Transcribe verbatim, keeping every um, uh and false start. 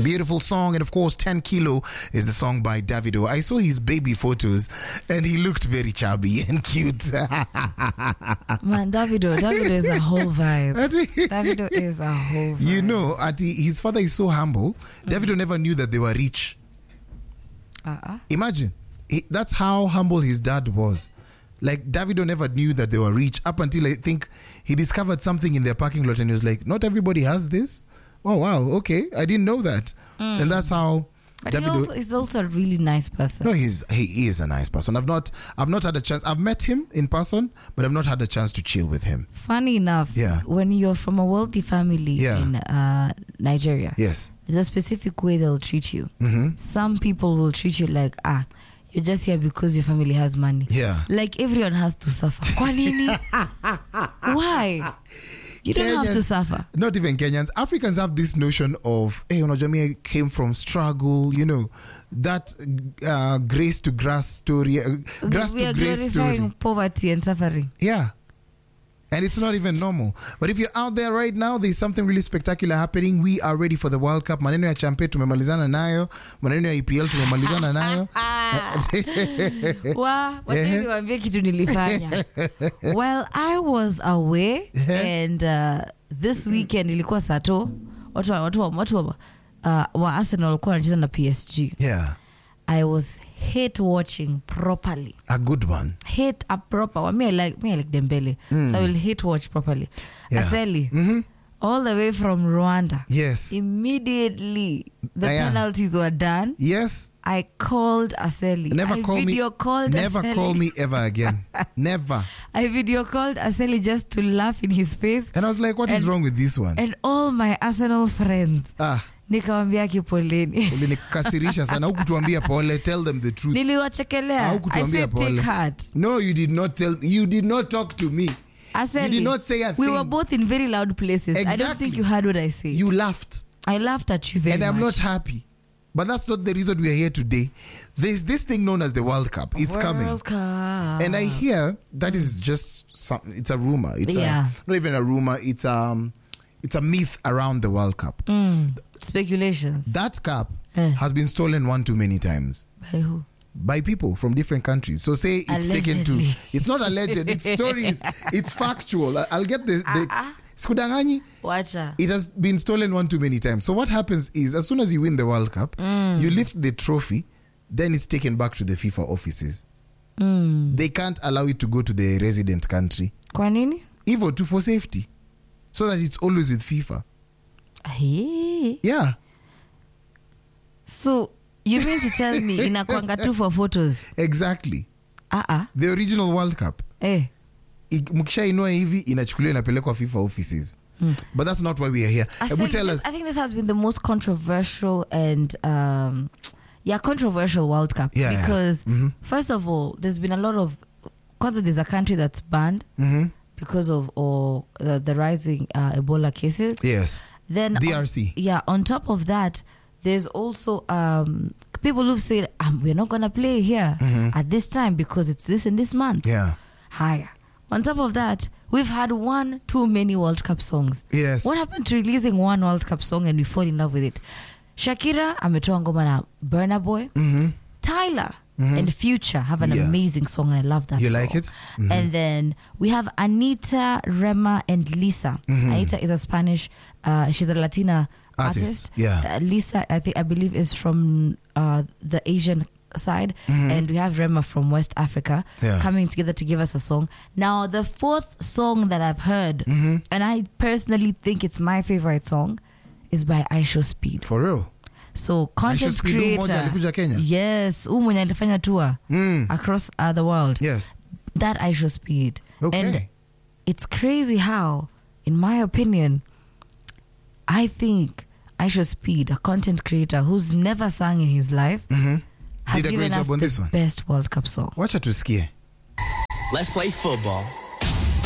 Beautiful song. And of course, ten kilo is the song by Davido. I saw his baby photos and he looked very chubby and cute. Man, Davido, Davido is a whole vibe. Davido is a whole vibe. You know, Ati, his father is so humble. Mm. Davido never knew that they were rich. Uh-uh. Imagine. He, that's how humble his dad was. Like, Davido never knew that they were rich up until I think he discovered something in their parking lot and he was like, not everybody has this. Oh, wow. Okay. I didn't know that. Mm. And that's how but Davido... He also, he's also a really nice person. No, he's he is a nice person. I've not I've not had a chance. I've met him in person, but I've not had a chance to chill with him. Funny enough, yeah. when you're from a wealthy family yeah. in uh, Nigeria, yes, there's a specific way they'll treat you. Mm-hmm. Some people will treat you like, ah, you're just here because your family has money. Yeah. Like everyone has to suffer. Kwa nini? Why? You don't Kenyans, have to suffer. Not even Kenyans. Africans have this notion of, hey, Unajami came from struggle, you know, that uh, grace to grass story, uh, grass we to are grace glorifying story. Poverty and suffering. Yeah. And it's not even normal. But if you're out there right now, there's something really spectacular happening. We are ready for the World Cup. Maneno ya champe tumemalizana nayo. Maneno ya E P L tumemalizana nayo. Wa, wacha niwaambie kitu nilifanya. Well, I was away and uh, this weekend ilikuwa Sato. Watu watu watu uh, wa Arsenal walikuwa wanacheza na P S G. Yeah. I was hate watching properly. A good one. Hate a proper one. Me I like me I like Dembele. Mm. So I will hate watch properly. Yeah. Aseli. Mm-hmm. All the way from Rwanda. Yes. Immediately the uh, yeah. penalties were done. Yes. I called Aseli. Never I call video me. Called never Aseli. call me ever again. Never. I video called Aseli just to laugh in his face. And I was like, what and, is wrong with this one? And all my Arsenal friends. Ah. Nikamwambia kipoleni. Ulinikasirisha sana. Hukutuambia pole. Tell them the truth. Niliwachekelea. I said take heart. No, you did not tell me. You did not talk to me. Aseli, you did not say a we thing. were both in very loud places. Exactly. I don't think you heard what I said. You laughed. I laughed at you very much. And I'm much. not happy. But that's not the reason we are here today. There's this thing known as the World Cup. It's World coming. Cup. And I hear that is just some, it's a rumor. It's yeah. a, not even a rumor. It's um, it's a myth around the World Cup. Mm. Speculations. That cup eh. has been stolen one too many times. By who? By people from different countries. So say it's Allegedly. taken to. It's not alleged. It's stories. It's factual. I'll get the. the uh-uh. Skudanganyi. Watcha. It has been stolen one too many times. So what happens is, as soon as you win the World Cup, mm. you lift the trophy, then it's taken back to the FIFA offices. Mm. They can't allow it to go to the resident country. Kwa nini? Even to for safety, so that it's always with FIFA. Hey. Yeah. So you mean to tell me inakwanga tu for photos? Exactly. Ah uh-uh. The original World Cup. Eh. Mkisha inua hivi inachukuliwa inapelekwa FIFA offices. Mm. But that's not why we are here. I, tell this, us, I think this has been the most controversial and um, yeah, controversial World Cup yeah, because yeah. Mm-hmm. first of all, there's been a lot of because there's a country that's banned mm-hmm. because of or uh, the rising uh, Ebola cases. Yes. Then D R C. On, yeah. On top of that, there's also um, people who've said um, we're not gonna play here mm-hmm. at this time because it's this and this month. Yeah. Higher. On top of that, we've had one too many World Cup songs. Yes. What happened to releasing one World Cup song and we fall in love with it? Shakira ametoa ngoma na Burna Boy. Mm-hmm. Tyler mm-hmm. and Future have an yeah. amazing song and I love that you song. You like it? Mm-hmm. And then we have Anita, Rema and Lisa. Mm-hmm. Anita is a Spanish, uh, she's a Latina artist. artist. Yeah. Uh, Lisa, I think, I believe is from uh, the Asian side, mm-hmm. and we have Rema from West Africa yeah. coming together to give us a song. Now the fourth song that I've heard, mm-hmm. and I personally think it's my favorite song, is by Aisho Speed. For real? So content creator, yes, huyu mwenye alifanya tour mm. across uh, the world. Yes, that Aisho Speed. Okay. And it's crazy how, in my opinion, I think Aisho Speed, a content creator who's never sang in his life, mm-hmm. has did a given great us job on the this one. Best World Cup song. Wacha tusikie. Let's play football.